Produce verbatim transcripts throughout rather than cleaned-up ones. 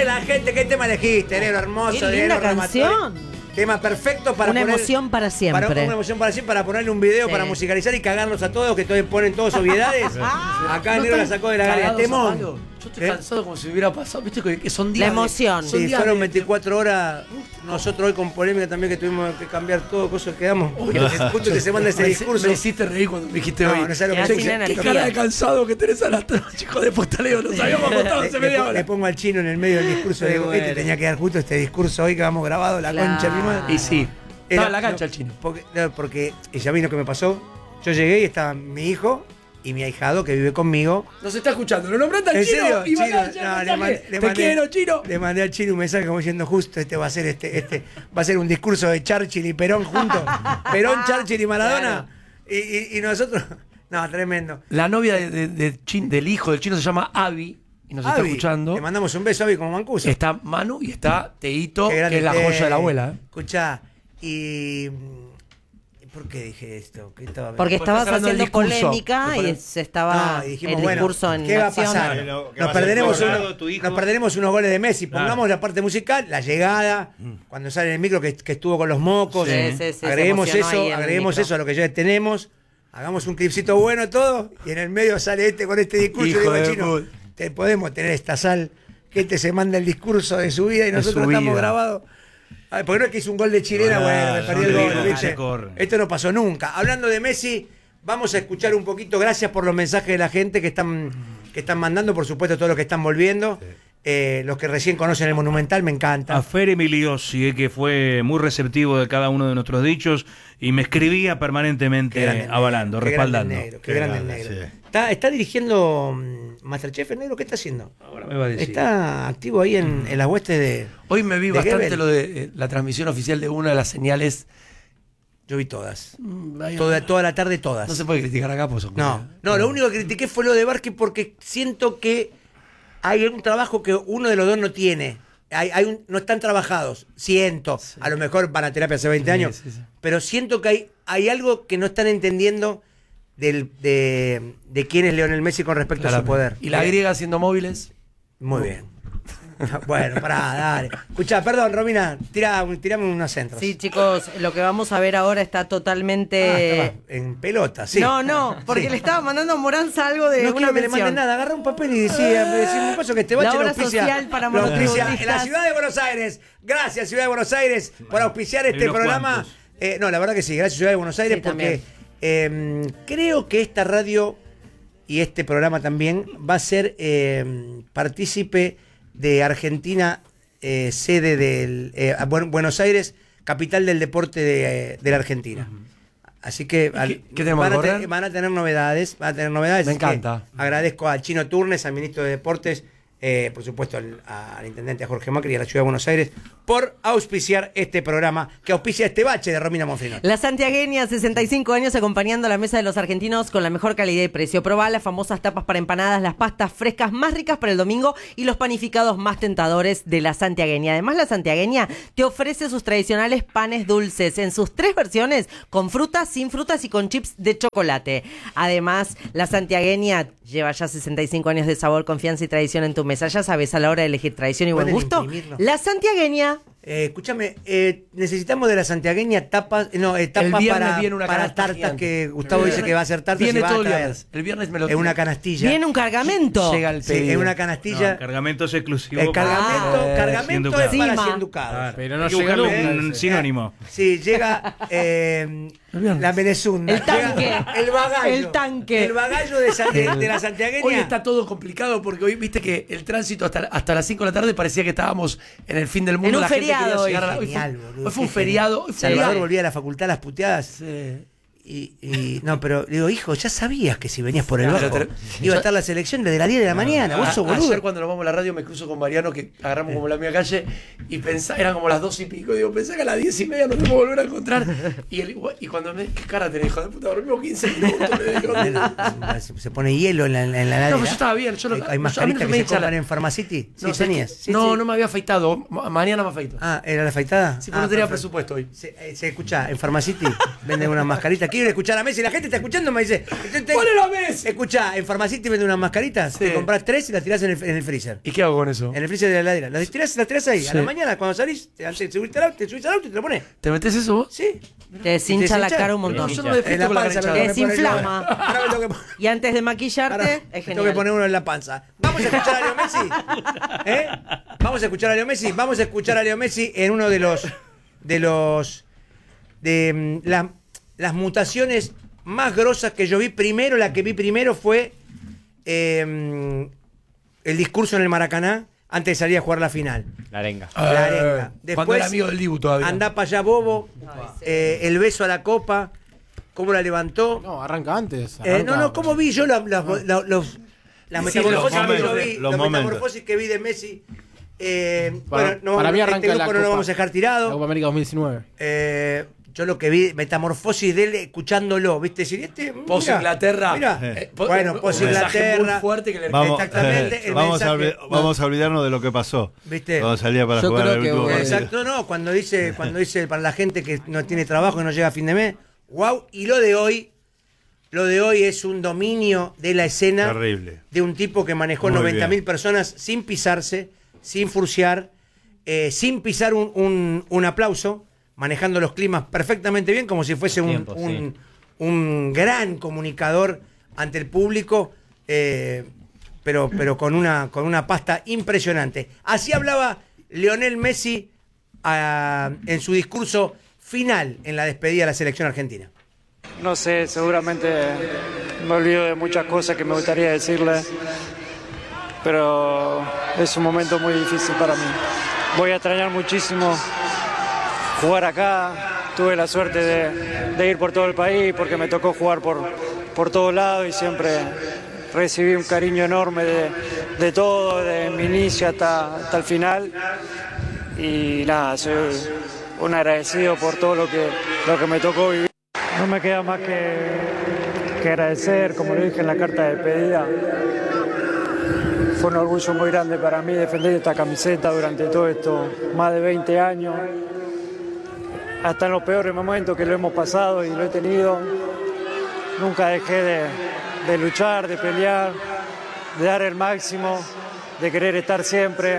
Ay, la gente, ¿qué tema elegiste, negro hermoso? Qué linda negro canción. Ramatori? Tema perfecto para una poner, emoción para siempre. Para, una emoción para siempre, para ponerle un video, Sí. para musicalizar y cagarlos a todos, que todos ponen todas obviedades. Acá el negro la sacó de la galería. Temón. Yo estoy ¿Eh? cansado como si hubiera pasado. Viste que que son días. La de- emoción. son Sí, días fueron de- veinticuatro horas. Nosotros hoy con polémica también que tuvimos que cambiar todo, cosas quedamos. Justo que se manda ese Me- discurso. Me hiciste reír cuando me dijiste No, hoy. no sabes lo Quedás que sin dice. energía. Qué cara de cansado que tenés a las tres, hijo de puta, Leo. Nos habíamos contado Le, hace le media po- le hora. pongo al chino en el medio del discurso. Qué Digo, este bueno. tenía que dar justo este discurso hoy que vamos grabado, la Claro. concha de mi madre. Y sí. Era- Estaba en la cancha no, el chino. Porque, no, porque ella vino que me pasó. Yo llegué y estaba mi hijo y mi ahijado que vive conmigo. Nos está escuchando. ¿Lo nombraste al ¿En chino? serio? Y Chino, mandá ya no, un le mensaje. mandé- le Te mandé- quiero, chino. Le mandé al chino un mensaje como diciendo justo este va a ser este, este, va a ser un discurso de Churchill y Perón juntos. Perón, Churchill y Maradona. Y, y- y nosotros. No, tremendo. La novia de, de- de Chin- del hijo del chino se llama Abby y nos está Avi, escuchando. Le mandamos un beso a Avi como Mancuso. Está Manu y está Teito, Qué que grande es la Te. joya de la abuela. ¿eh? Escuchá, y. ¿Por qué dije esto? ¿Qué estaba Porque Porque estabas estás hablando del haciendo discurso. polémica Me y parece- se estaba No, y dijimos, el bueno, discurso en ¿qué va a acción. pasar? Que lo- que va Nos a ser perderemos, colorado, uno- tu hijo. nos perderemos unos goles de Messi. Claro. Pongamos la parte musical, la llegada, cuando sale en el micro que, que estuvo con los mocos. Sí, sí, sí, se agreguemos emocionó ahí en eso, el agreguemos micro. eso a lo que ya tenemos. Hagamos un clipcito bueno todo. Y en el medio sale este con este discurso. Hijo y digo, de chino, puta. te podemos tener esta sal. Que este se manda el discurso de su vida y De nosotros su estamos vida. grabados. Ay, porque no es que hizo un gol de chilena, Ah, bueno, me son perdí el divinos, gol, que ¿viste? se corren. Esto no pasó nunca. Hablando de Messi, vamos a escuchar un poquito. Gracias por los mensajes de la gente que están, que están mandando, por supuesto, todos los que están volviendo. Eh, los que recién conocen el Monumental, me encanta. A Fer Emiliosi, eh, que fue muy receptivo de cada uno de nuestros dichos y me escribía permanentemente Qué grande el avalando, negro, qué respaldando. grande el negro, qué Qué grande el grande, negro. sí. Está, está dirigiendo mm, Masterchef el negro, ¿qué está haciendo? Ahora me va a decir. Está activo ahí en, en las huestes de. Hoy me vi ¿De bastante Gebel? lo de eh, la transmisión oficial de una de las señales. Yo vi todas. Mm, hay- Toda, toda la tarde, todas. No se puede criticar acá, pues son No, cosas. no, lo único que critiqué fue lo de Barqui porque siento que hay un trabajo que uno de los dos no tiene. Hay, hay un- no están trabajados, siento. A lo mejor van a terapia hace veinte Sí, años, sí, sí. pero siento que hay, hay algo que no están entendiendo del, de, de quién es Lionel Messi con respecto a su Claramente. poder. Y la griega haciendo móviles. Muy bien. Bueno, pará, dale. Escuchá, perdón, Romina, tira, tirame unos centros. Sí, chicos, lo que vamos a ver ahora está Ah, totalmente... estaba en pelota, sí. No, no, porque Sí. le estaba mandando a Moranza algo de No una quiero que le mención. manden nada, agarra un papel y decía, me decía un paso que este bache La lo obra auspicia, social para lo auspicia en la monotributistas. ciudad de Buenos Aires. Gracias, ciudad de Buenos Aires, por auspiciar hay este unos programa. cuantos. Eh, no, la verdad que sí, gracias, ciudad de Buenos Aires, Sí, porque eh, creo que esta radio y este programa también va a ser eh, partícipe de Argentina, eh, sede del eh, Buen- Buenos Aires, capital del deporte de, de la Argentina. Así que al- qué- qué tenemos van, que a te- correr? van a tener novedades, van a tener novedades. Me así que encanta. agradezco al Chino Turnes, al ministro de Deportes, eh, por supuesto al, al intendente Jorge Macri y a la ciudad de Buenos Aires por auspiciar este programa que auspicia este bache de Romina Monfrinol. La santiagueña, sesenta y cinco años acompañando a la mesa de los argentinos con la mejor calidad y precio. Probá las famosas tapas para empanadas, las pastas frescas más ricas para el domingo y los panificados más tentadores de la santiagueña. Además, la santiagueña te ofrece sus tradicionales panes dulces en sus tres versiones, con frutas, sin frutas y con chips de chocolate. Además, la santiagueña lleva ya sesenta y cinco años de sabor, confianza y tradición en tu mesa. Ya sabes, a la hora de elegir tradición y buen ¿Pueden gusto, imprimirlo? la santiagueña. Eh, escúchame, eh, necesitamos de la santiagueña tapas, no, eh, El tapas viernes para, viene una para canasta tartas gigante. que Gustavo dice que va a hacer tartas Viene y va todo a el traer. viernes. El viernes me lo En una canastilla. Viene un cargamento. Llega el Sí, pedido. en una No, canastilla. cargamentos exclusivos. el cargamento, Ah, cargamento es Cienducado. para Encima. cienducados. Claro, Pero no hay que llega buscarle nunca un ese. sinónimo. Sí, llega eh, la Menezunda. El tanque. Llega el bagallo. El tanque. El bagallo de, San- de, de la santiagueña. Hoy está todo complicado porque hoy viste que el tránsito hasta, hasta las cinco de la tarde parecía que estábamos en el fin del mundo. En un la gente feriado quería hoy. llegar a la- hoy, Genial, fue, boludo, hoy fue un qué feriado. Hoy fue Salvador feriado. volvía a la facultad a las puteadas. Sí. Y, y- no, pero digo, hijo, ya sabías que si venías por el Claro, bajo pero- iba a estar la selección desde las diez de la mañana. Vos A- sos boludo. Ayer cuando nos vamos a la radio me cruzo con Mariano que agarramos como la misma calle y pensá, eran como las dos y pico. Digo, pensá que a las diez y media nos tenemos que volver a encontrar. Y, él, y cuando me. ¿Qué cara tenés, hijo de puta? Dormimos quince minutos. Le digo, Se se pone hielo en la, en la heladera. no, pero yo estaba bien. Yo no, Hay yo- a mí mascaritas no que me se echa la- compran en Pharmacity. Sí, no, sé tenías. que- Sí, no, sí. no me había afeitado. Ma- Mañana me afeito. Ah, ¿era la afeitada? Sí, pero Ah, no tenía perfecto. presupuesto hoy. Se, eh, se escucha, en Pharmacity venden unas mascaritas quiero escuchar a Messi. La gente está escuchando, me dice. ¡Ponelo a Messi! Escuchá, en Farmacity venden unas mascaritas, Sí. te compras tres y las tirás en el, en el freezer. ¿Y qué hago con eso? En el freezer de la heladera. Las tirás, las tirás ahí. Sí. A la mañana, cuando salís, te, antes de subirte al auto, te subís al auto y te lo pones. ¿Te metés eso vos? Sí. Te deshincha ¿Te la deshincha? cara un montón. No, yo no En defiendo la con la panza, cara me hinchada. lo voy a poner yo. Desinflama. Ahora me tengo que poner- Y antes de ahora maquillarte, es tengo que genial. poner uno en la panza. Vamos a escuchar a Leo Messi. ¿Eh? Vamos a escuchar a Leo Messi. Vamos a escuchar a Leo Messi en uno de los de los de mm, la- las mutaciones más grosas que yo vi. Primero, la que vi primero fue eh, el discurso en el Maracaná antes de salir a jugar la final. La arenga. La arenga. Cuando Después, era amigo del Dibu todavía. anda para allá, bobo. Eh, el beso a la copa. Cómo la levantó. No, arranca antes. Eh, arranca- no, no, ¿cómo vi yo la, la, la- los, la Sí, metamorfosis los que yo momentos, vi? los la momentos. metamorfosis que vi de Messi. Eh, Para, bueno, no, para mí este arranca grupo la no Copa, lo vamos a dejar la tirado. Copa América dos mil diecinueve. Eh, yo lo que vi, metamorfosis de él escuchándolo, ¿viste? Decir, este, mira, Post Inglaterra. mira. Eh, po- bueno, un post mensaje muy Inglaterra. fuerte que le Vamos, Exactamente, el vamos, a, mensaje- olvi- vamos a olvidarnos de lo que pasó. ¿Viste? Cuando salía para Yo jugar creo el que, último eh, partido. Exacto, no, cuando dice, cuando dice para la gente que no tiene trabajo y no llega a fin de mes, wow, y lo de hoy, lo de hoy es un dominio de la escena Terrible. de un tipo que manejó Muy noventa mil bien. personas sin pisarse, sin furciar, eh, sin pisar un, un- un aplauso, manejando los climas perfectamente bien, como si fuese un, Tiempo, un- un gran comunicador ante el público, eh, pero, pero con, una, con una pasta impresionante. Así hablaba Lionel Messi ah, en su discurso final en la despedida de la selección argentina. No sé, seguramente me olvido de muchas cosas que me gustaría decirle, pero es un momento muy difícil para mí. Voy a extrañar muchísimo jugar acá. Tuve la suerte de, de ir por todo el país porque me tocó jugar por, por todos lados y siempre recibí un cariño enorme de, de todo, de mi inicio hasta, hasta el final. Y nada, soy un agradecido por todo lo que, lo que me tocó vivir. No me queda más que, que agradecer, como lo dije en la carta de despedida. Fue un orgullo muy grande para mí defender esta camiseta durante todo esto, más de veinte años. Hasta en los peores momentos que lo hemos pasado y lo he tenido. Nunca dejé de, de luchar, de pelear, de dar el máximo, de querer estar siempre.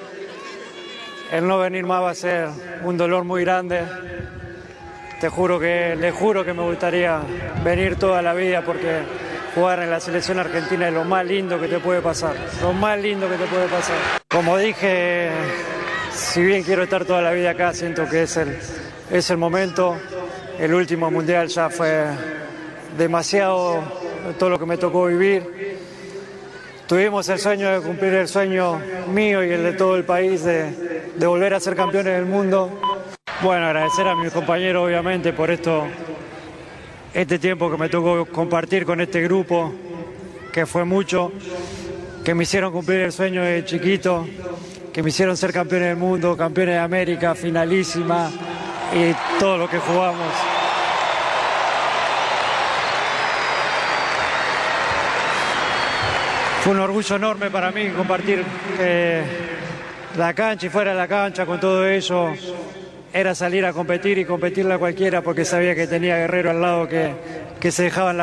El no venir más va a ser un dolor muy grande. Te juro que, le juro que me gustaría venir toda la vida porque jugar en la selección argentina es lo más lindo que te puede pasar. Lo más lindo que te puede pasar. Como dije, si bien quiero estar toda la vida acá, siento que es el, es el momento. El último mundial ya fue demasiado todo lo que me tocó vivir. Tuvimos el sueño de cumplir el sueño mío y el de todo el país de, de volver a ser campeones del mundo. Bueno, agradecer a mis compañeros obviamente por esto, este tiempo que me tocó compartir con este grupo, que fue mucho, que me hicieron cumplir el sueño de chiquito, que me hicieron ser campeones del mundo, campeones de América, finalísima y todo lo que jugamos. Fue un orgullo enorme para mí compartir eh, la cancha y fuera de la cancha con todo ello. Era salir a competir y competirle a cualquiera porque sabía que tenía Guerrero al lado que, que se dejaban la